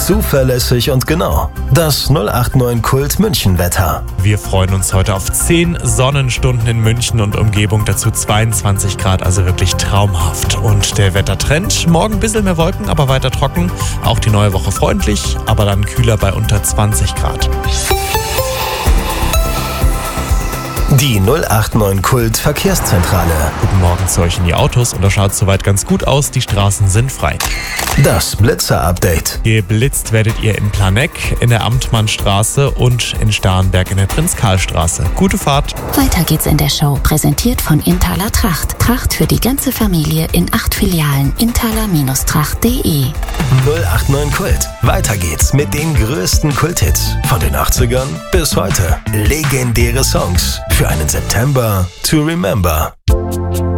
zuverlässig und genau. Das 089 Kult München Wetter. Wir freuen uns heute auf 10 Sonnenstunden in München und Umgebung, dazu 22 Grad, also wirklich traumhaft. Und der Wettertrend, morgen ein bisschen mehr Wolken, aber weiter trocken. Auch die neue Woche freundlich, aber dann kühler bei unter 20 Grad. Die 089 Kult Verkehrszentrale. Guten Morgen zu euch in die Autos und da schaut es soweit ganz gut aus. Die Straßen sind frei. Das Blitzer-Update. Geblitzt werdet ihr in Planegg, in der Amtmannstraße und in Starnberg in der Prinz-Karl-Straße. Gute Fahrt. Weiter geht's in der Show, präsentiert von Inthaler Tracht. Tracht für die ganze Familie in 8 Filialen. Inthaler-tracht.de 089 Kult. Weiter geht's mit den größten Kulthits. Von den 80ern bis heute. Legendäre Songs für einen September to remember.